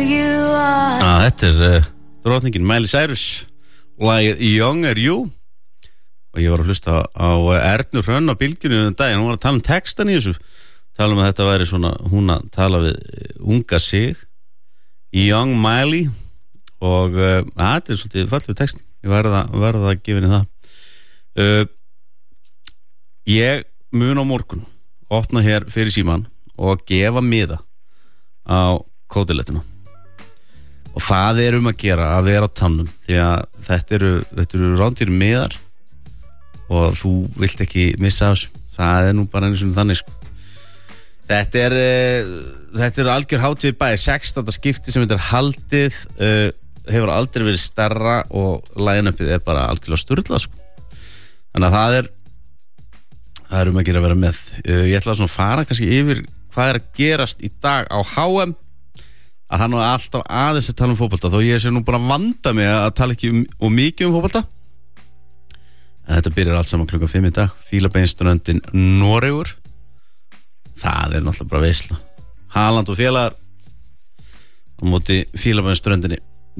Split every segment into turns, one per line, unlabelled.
Þetta drottningin Miley Cyrus lagið Younger You og ég var að hlusta á Ernu Hrönn á Bylgjunni daginn, hún var að tala textan í þessu tala að þetta væri svona, hún að tala við unga sig Young Miley og þetta svolítið fallegur text ég verða að gefa henni það ég mun á morgun opna hér fyrir síman og gefa miða á kótilettuna og það að gera að vera á tannum því að þetta eru rándýr miðar og þú vilt ekki missa þessu það nú bara einu svona þannig sko. þetta er algjör hátíð bæði 16. skipti sem þetta haldið hefur aldrei verið stærra og line-upið bara algjörlega sturlað sko. þannig að það er að gera að vera með ég ætla að svona fara kannski yfir hvað að gerast í dag á HM að hann var alltaf aðeins að tala fótbolta þó ég sé nú bara að vanda mig að tala ekki mikið fótbolta en þetta byrjar allt saman klukkan 5 í dag Fílabeinsströndin Noregur það náttúrulega bara veisla Haaland og félagar á móti Fílabeinsströndinni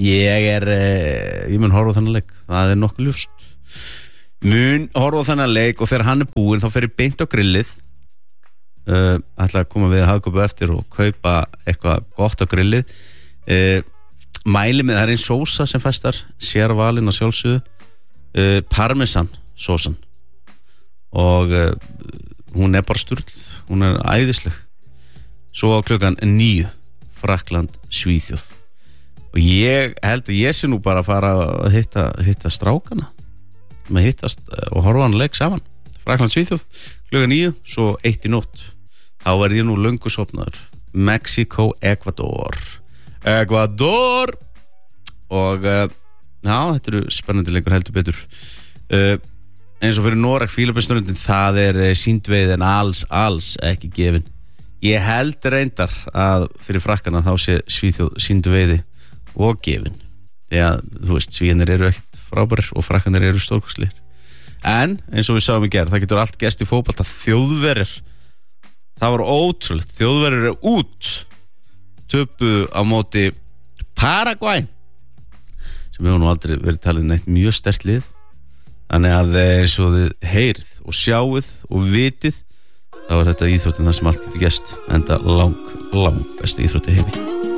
ég mun horfa á þennan leik það nokkuð ljóst mun horfa á þennan leik og þegar hann búinn þá fer ég beint á grillið ætla að koma við að hagköpa eftir og kaupa eitthvað gott á grillið mæli með það einn sósa sem fæstar sér valinn að sjálfsögðu parmesan sósan og hún bara sturluð hún æðisleg svo á klukkan 9 Frakkland Svíþjóð og ég held að ég sé nú bara að fara að hitta strákana með hittast og horfa hann leik saman Frakkland Svíþjóð klukkan 9 svo 1 í nótt þá var ég nú löngu sofnaður Mexico, Ecuador og já, þetta eru spennandi leikur heldur betur eins og fyrir Noreg Fílabeinsströndin það sýnd veið en alls ekki gefin ég held reyndar að fyrir frakkana þá sé Svíþjóð sýnd veiði og gefin því að þú veist, Svíðinir eru ekkert frábærir og frakkanir eru stórkostlegir en eins og við sáum í gerð það getur allt gerst í fótbolta Þjóðverjar það var ótrúlegt Þjóðverjar út töpu á móti Paraguay sem hefur nú aldrei verið talið neitt mjög sterkt lið þannig að eins og þið heyrið og sjáuð og vitið þá þetta íþróttin það sem allt getur gerst enda lang besti íþrótti heimi